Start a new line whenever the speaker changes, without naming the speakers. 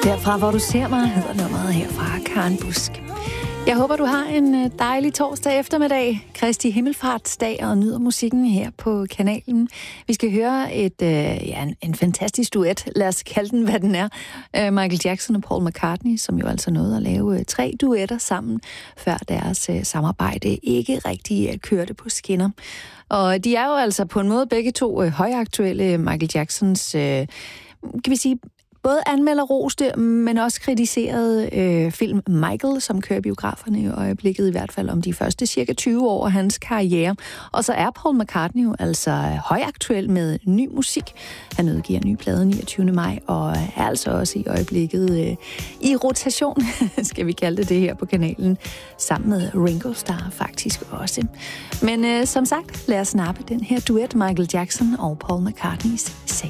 Derfra, hvor du ser mig, hedder nummeret her fra Karen Busk. Jeg håber, du har en dejlig torsdag eftermiddag, Kristi Himmelfartsdag, og nyder musikken her på kanalen. Vi skal høre en fantastisk duet. Lad os kalde den, hvad den er. Michael Jackson og Paul McCartney, som jo altså nåede at lave 3 duetter sammen, før deres samarbejde ikke rigtig kørte på skinner. Og de er jo altså på en måde begge to højaktuelle. Michael Jacksons, kan vi sige, både anmelderroste, men også kritiserede film Michael, som kører biograferne i øjeblikket, i hvert fald om de første cirka 20 år af hans karriere. Og så er Paul McCartney jo altså højaktuel med ny musik. Han udgiver en ny plade 29. maj, og er altså også i øjeblikket i rotation, skal vi kalde det her på kanalen, sammen med Ringo Starr faktisk også. Men som sagt, lad os snappe den her duet, Michael Jackson og Paul McCartneys Say